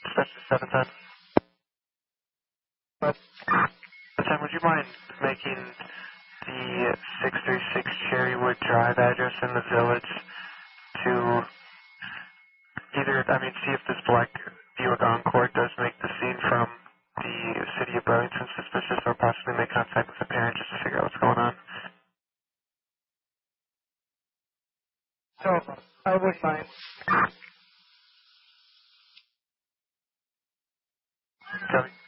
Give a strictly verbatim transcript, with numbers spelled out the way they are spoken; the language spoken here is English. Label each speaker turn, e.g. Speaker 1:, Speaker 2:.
Speaker 1: Especially seven ten. But, Tim, would you mind making the six three six Cherrywood Drive address in the village to either, I mean, see if this black Buick Encore does make the scene from the city of Burlington suspicious, or possibly make contact with the parent just to figure out what's going on?
Speaker 2: So, I would mind.
Speaker 1: Copy.